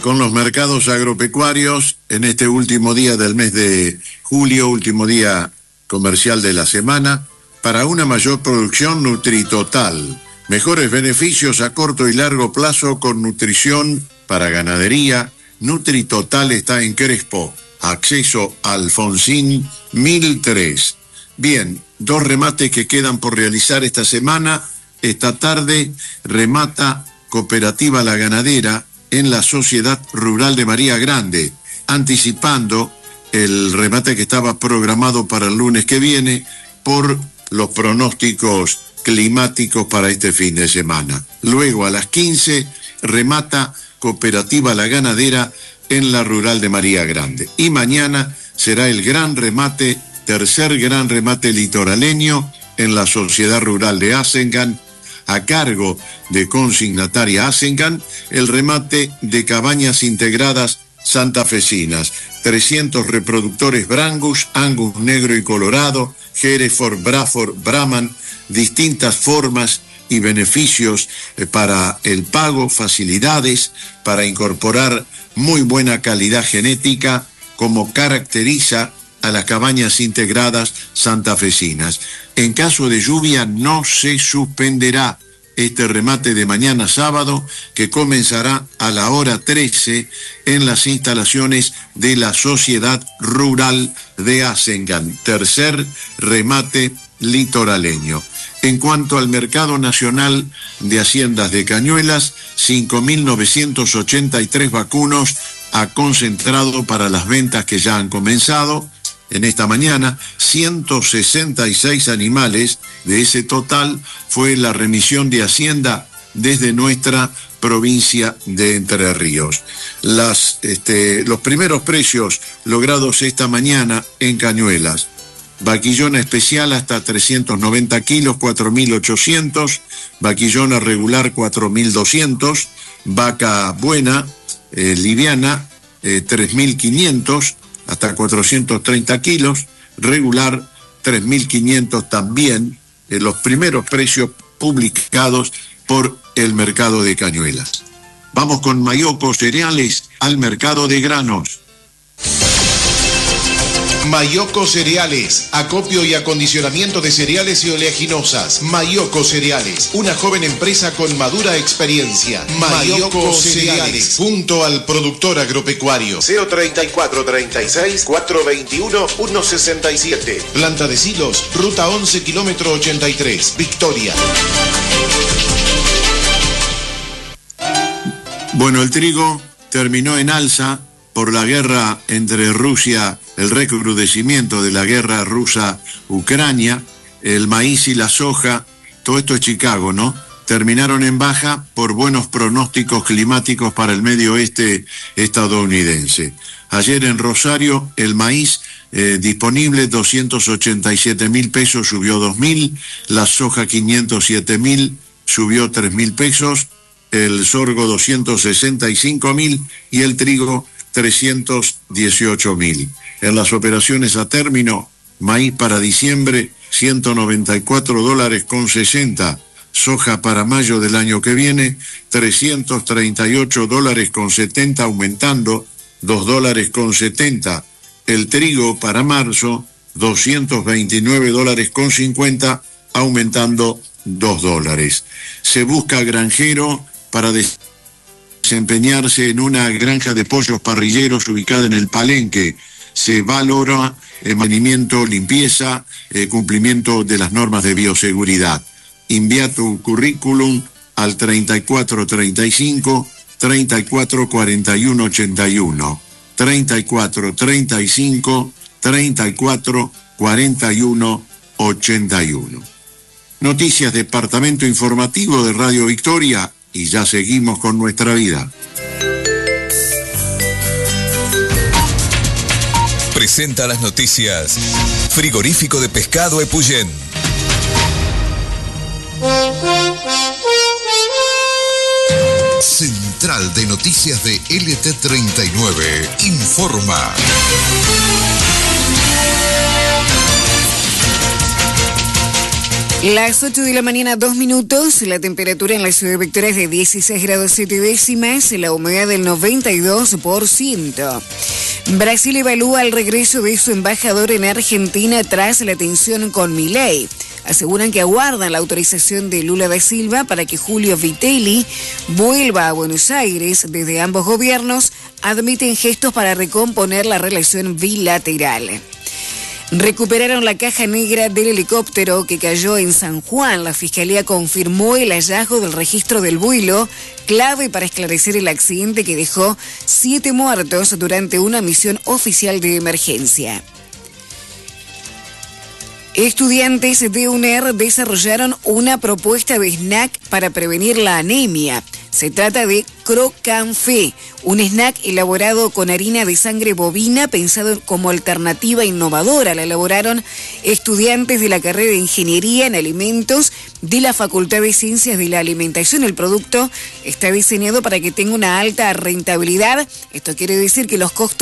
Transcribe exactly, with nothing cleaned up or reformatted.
con los mercados agropecuarios en este último día del mes de julio, último día comercial de la semana, para una mayor producción NutriTotal. Mejores beneficios a corto y largo plazo con nutrición para ganadería. NutriTotal está en Crespo, acceso a Alfonsín mil tres. Bien, dos remates que quedan por realizar esta semana. Esta tarde remata Cooperativa La Ganadera en la Sociedad Rural de María Grande, anticipando el remate que estaba programado para el lunes que viene por los pronósticos climáticos para este fin de semana. Luego a las quince remata Cooperativa La Ganadera en la Rural de María Grande. Y mañana será el gran remate, tercer gran remate litoraleño en la Sociedad Rural de Asengan, a cargo de consignataria Asengan, el remate de cabañas integradas santafesinas, trescientos reproductores Brangus, Angus negro y colorado, Hereford, Braford, Brahman, distintas formas y beneficios para el pago, facilidades para incorporar muy buena calidad genética, como caracteriza a las cabañas integradas santafesinas. En caso de lluvia no se suspenderá este remate de mañana sábado, que comenzará a la hora trece en las instalaciones de la Sociedad Rural de Asengan, tercer remate litoraleño. En cuanto al mercado nacional de haciendas de Cañuelas, cinco mil novecientos ochenta y tres vacunos ha concentrado para las ventas que ya han comenzado. En esta mañana, ciento sesenta y seis animales de ese total fue la remisión de Hacienda desde nuestra provincia de Entre Ríos. Las, este, los primeros precios logrados esta mañana en Cañuelas: vaquillona especial hasta trescientos noventa kilos, cuatro mil ochocientos, vaquillona regular cuatro mil doscientos, vaca buena, eh, liviana, eh, tres mil quinientos, hasta cuatrocientos treinta kilos, regular tres mil quinientos también, eh, los primeros precios publicados por el mercado de Cañuelas. Vamos con Mayoco Cereales al mercado de granos. Mayoco Cereales, acopio y acondicionamiento de cereales y oleaginosas. Mayoco Cereales, una joven empresa con madura experiencia. Mayoco Cereales, junto al productor agropecuario. C O treinta y cuatro treinta y seis, cuatrocientos veintiuno, ciento sesenta y siete. Planta de Silos, ruta once, kilómetro ochenta y tres, Victoria. Bueno, el trigo terminó en alza por la guerra entre Rusia, el recrudecimiento de la guerra rusa-Ucrania. El maíz y la soja, todo esto es Chicago, ¿no? Terminaron en baja por buenos pronósticos climáticos para el medio oeste estadounidense. Ayer en Rosario, el maíz eh, disponible doscientos ochenta y siete mil pesos, subió dos mil, la soja quinientos siete mil, subió tres mil pesos, el sorgo doscientos sesenta y cinco mil y el trigo trescientos dieciocho mil. En las operaciones a término, maíz para diciembre, ciento noventa y cuatro dólares con sesenta. Soja para mayo del año que viene, trescientos treinta y ocho dólares con setenta, aumentando dos dólares con setenta. El trigo para marzo, doscientos veintinueve dólares con cincuenta, aumentando dos dólares. Se busca granjero para des desempeñarse en una granja de pollos parrilleros ubicada en el Palenque. Se valora el mantenimiento, limpieza, eh, cumplimiento de las normas de bioseguridad. Envía tu currículum al treinta y cuatro treinta y cinco, treinta y cuatro cuarenta y uno ochenta y uno. treinta y cuatro treinta y cinco, treinta y cuatro cuarenta y uno ochenta y uno. Noticias, Departamento Informativo de Radio Victoria. Y ya seguimos con nuestra vida. Presenta las noticias Frigorífico de Pescado Epuyén. Central de Noticias de L T treinta y nueve informa. Las ocho de la mañana, dos minutos, la temperatura en la ciudad de Victoria es de dieciséis grados siete décimas, la humedad del noventa y dos por ciento. Brasil evalúa el regreso de su embajador en Argentina tras la tensión con Milei. Aseguran que aguardan la autorización de Lula da Silva para que Julio Vitelli vuelva a Buenos Aires. Desde ambos gobiernos admiten gestos para recomponer la relación bilateral. Recuperaron la caja negra del helicóptero que cayó en San Juan. La Fiscalía confirmó el hallazgo del registro del vuelo, clave para esclarecer el accidente que dejó siete muertos durante una misión oficial de emergencia. Estudiantes de U N E R desarrollaron una propuesta de snack para prevenir la anemia. Se trata de Crocanfe, un snack elaborado con harina de sangre bovina pensado como alternativa innovadora. La elaboraron estudiantes de la carrera de Ingeniería en Alimentos de la Facultad de Ciencias de la Alimentación. El producto está diseñado para que tenga una alta rentabilidad. Esto quiere decir que los costos